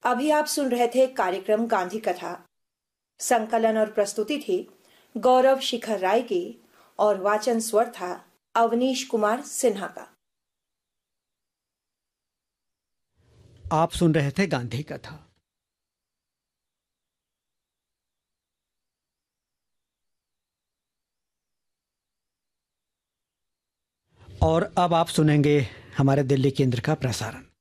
अभी आप सुन रहे थे कार्यक्रम गांधी कथा। संकलन और प्रस्तुति थी गौरव शिखर राय की और वाचन स्वर था अवनीश कुमार सिन्हा का। आप सुन रहे थे गांधी कथा। और अब आप सुनेंगे हमारे दिल्ली केंद्र का प्रसारण।